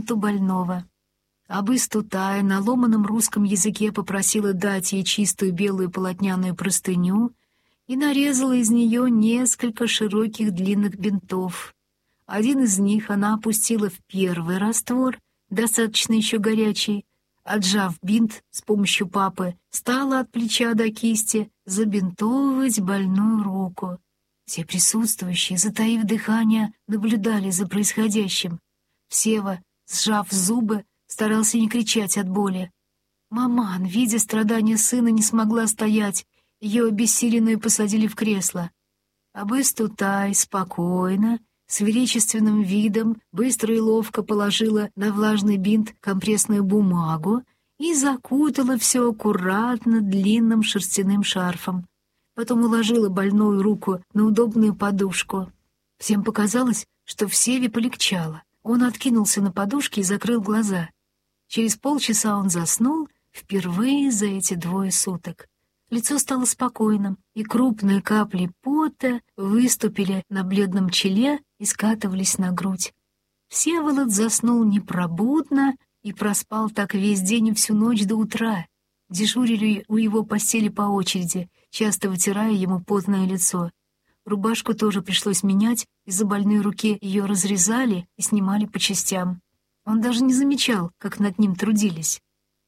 комнату больного. Абы-Стутая на ломаном русском языке попросила дать ей чистую белую полотняную простыню и нарезала из нее несколько широких длинных бинтов. Один из них она опустила в первый раствор, достаточно еще горячий, отжав бинт с помощью папы, стала от плеча до кисти забинтовывать больную руку. Все присутствующие, затаив дыхание, наблюдали за происходящим. Сева, сжав зубы, старался не кричать от боли. Маман, видя страдания сына, не смогла стоять. Ее обессиленную посадили в кресло. Абы-Стутай спокойно, с величественным видом, быстро и ловко положила на влажный бинт компрессную бумагу и закутала все аккуратно длинным шерстяным шарфом. Потом уложила больную руку на удобную подушку. Всем показалось, что в Севе полегчало. Он откинулся на подушке и закрыл глаза. Через полчаса он заснул впервые за эти 2 суток. Лицо стало спокойным, и крупные капли пота выступили на бледном челе и скатывались на грудь. Всеволод заснул непробудно и проспал так весь день и всю ночь до утра. Дежурили у его постели по очереди, часто вытирая ему потное лицо. Рубашку тоже пришлось менять, из-за больной руки ее разрезали и снимали по частям. Он даже не замечал, как над ним трудились.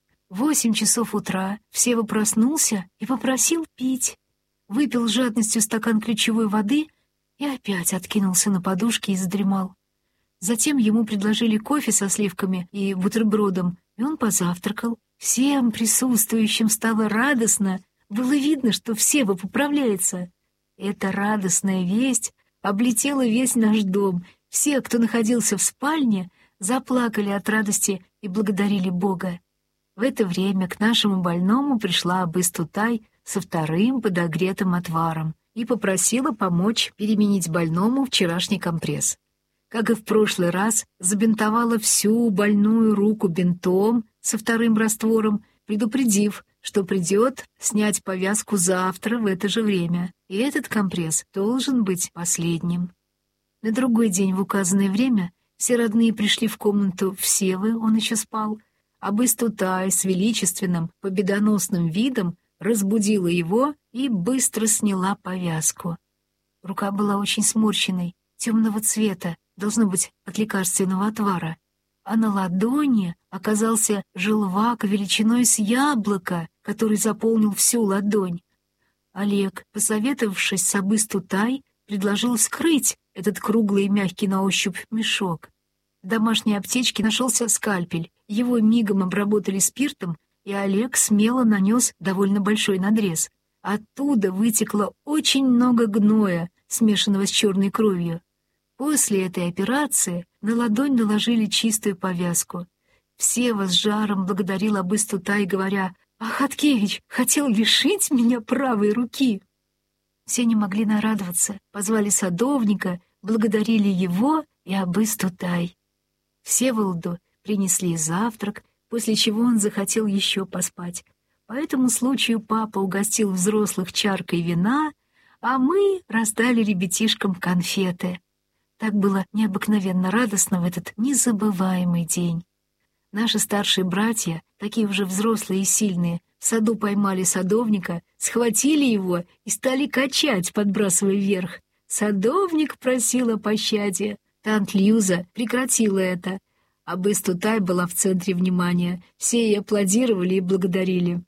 В 8 часов утра Всева проснулся и попросил пить. Выпил с жадностью стакан ключевой воды и опять откинулся на подушке и задремал. Затем ему предложили кофе со сливками и бутербродом, и он позавтракал. Всем присутствующим стало радостно, было видно, что Всева поправляется. Эта радостная весть облетела весь наш дом. Все, кто находился в спальне, заплакали от радости и благодарили Бога. В это время к нашему больному пришла Абы-Стутай со 2-м подогретым отваром и попросила помочь переменить больному вчерашний компресс. Как и в прошлый раз, забинтовала всю больную руку бинтом со 2-м раствором, предупредив, что придет снять повязку завтра в это же время, и этот компресс должен быть последним. На другой день в указанное время все родные пришли в комнату Всевы, он еще спал. Абы-Стутай с величественным, победоносным видом разбудила его и быстро сняла повязку. Рука была очень сморщенной, темного цвета, должно быть от лекарственного отвара, а на ладони оказался желвак величиной с яблоко, который заполнил всю ладонь. Олег, посоветовавшись с Абы-Стутай, предложил вскрыть этот круглый и мягкий на ощупь мешок. В домашней аптечке нашелся скальпель, его мигом обработали спиртом, и Олег смело нанес довольно большой надрез. Оттуда вытекло очень много гноя, смешанного с черной кровью. После этой операции на ладонь наложили чистую повязку. Всева с жаром благодарил Абы-Стутай, говоря: «А Хаткевич хотел лишить меня правой руки». Все не могли нарадоваться, позвали садовника, благодарили его и Абы-Стутай. Всеволоду принесли завтрак, после чего он захотел еще поспать. По этому случаю папа угостил взрослых чаркой вина, а мы раздали ребятишкам конфеты. Так было необыкновенно радостно в этот незабываемый день. Наши старшие братья, такие уже взрослые и сильные, в саду поймали садовника, схватили его и стали качать, подбрасывая вверх. Садовник просил о пощаде. Тант Льюза прекратила это. Абы-Стутай была в центре внимания. Все ей аплодировали и благодарили.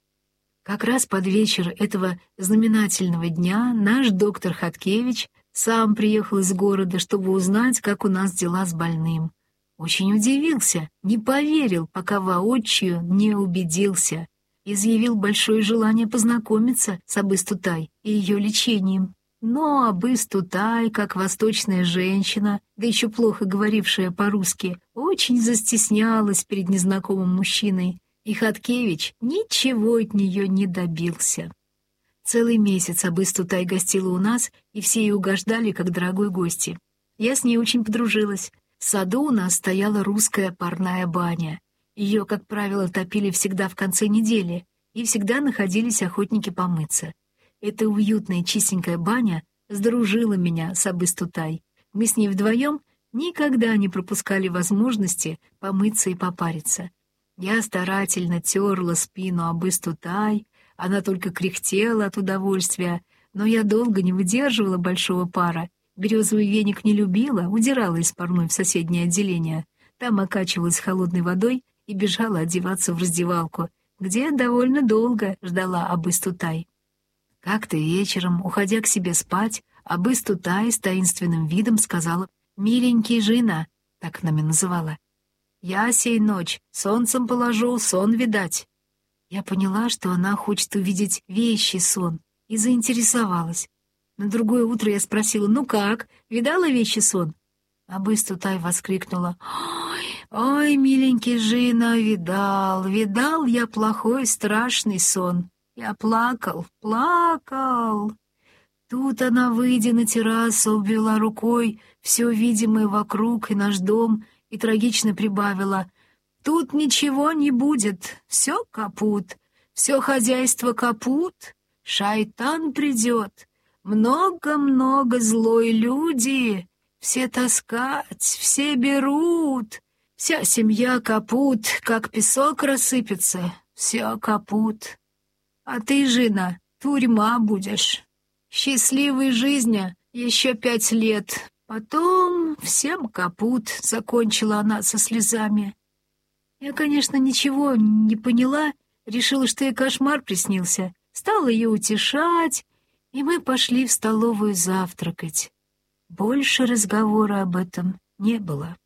Как раз под вечер этого знаменательного дня наш доктор Хаткевич сам приехал из города, чтобы узнать, как у нас дела с больным. Очень удивился, не поверил, пока воочию не убедился. Изъявил большое желание познакомиться с Абы-Стутай и ее лечением. Но Абы-Стутай, как восточная женщина, да еще плохо говорившая по-русски, очень застеснялась перед незнакомым мужчиной, и Хаткевич ничего от нее не добился. Целый месяц Абы-Стутай гостила у нас, и все ей угождали, как дорогой гости. Я с ней очень подружилась. В саду у нас стояла русская парная баня. Ее, как правило, топили всегда в конце недели, и всегда находились охотники помыться. Эта уютная чистенькая баня сдружила меня с Абы-Стутай. Мы с ней вдвоем никогда не пропускали возможности помыться и попариться. Я старательно терла спину об Истутай, она только кряхтела от удовольствия, но я долго не выдерживала большого пара. Березовый веник не любила, удирала из парной в соседнее отделение. Там окачивалась холодной водой и бежала одеваться в раздевалку, где довольно долго ждала Абыс-Тутай. Как-то вечером, уходя к себе спать, Абыс-Тутай с таинственным видом сказала: «Миленький Жина», так нами называла, «я сей ночь солнцем положу, сон видать». Я поняла, что она хочет увидеть вещий сон, и заинтересовалась. На другое утро я спросила: «Ну как, видала вещий сон?» Абыс-Тутай воскликнула: «Ой, миленький Жина, видал я плохой страшный сон. Я плакал. Тут она, выйдя на террасу, обвела рукой все видимое вокруг и наш дом и трагично прибавила: тут ничего не будет, все капут, все хозяйство капут, шайтан придет, много-много злой люди, все таскать, все берут, вся семья капут, как песок рассыпется, все капут. А ты, Жина, тюрьма будешь. Счастливой жизни еще 5 лет, потом всем капут», — закончила она со слезами. Я, конечно, ничего не поняла, решила, что ей кошмар приснился, стала ее утешать, и мы пошли в столовую завтракать. Больше разговора об этом не было.